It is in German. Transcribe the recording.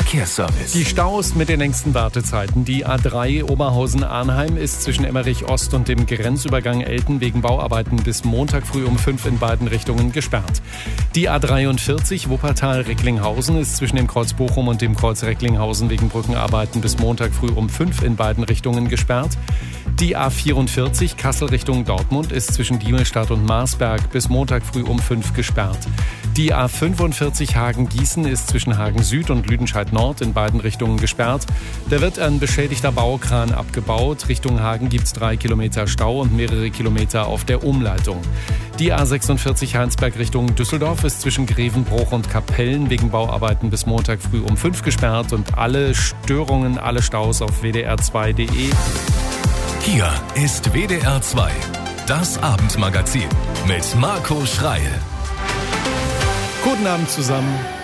Verkehrsservice. Die Staus mit den längsten Wartezeiten. Die A3 Oberhausen-Arnheim ist zwischen Emmerich Ost und dem Grenzübergang Elten wegen Bauarbeiten bis Montag früh um 5 in beiden Richtungen gesperrt. Die A43 Wuppertal-Recklinghausen ist zwischen dem Kreuz Bochum und dem Kreuz Recklinghausen wegen Brückenarbeiten bis Montag früh um 5 in beiden Richtungen gesperrt. Die A44 Kassel Richtung Dortmund ist zwischen Diemelstadt und Marsberg bis Montag früh um 5 gesperrt. Die A45 Hagen-Gießen ist zwischen Hagen Süd und Lüdenscheid Nord in beiden Richtungen gesperrt. Da wird ein beschädigter Baukran abgebaut. Richtung Hagen gibt es 3 Kilometer Stau und mehrere Kilometer auf der Umleitung. Die A46 Heinsberg Richtung Düsseldorf ist zwischen Grevenbruch und Kapellen wegen Bauarbeiten bis Montag früh um 5 gesperrt. Und alle Störungen, alle Staus auf wdr2.de. Hier ist WDR 2, das Abendmagazin mit Marco Schreil. Guten Abend zusammen.